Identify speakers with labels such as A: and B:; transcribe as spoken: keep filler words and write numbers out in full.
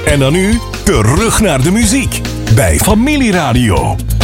A: En dan nu terug naar de muziek bij Familieradio.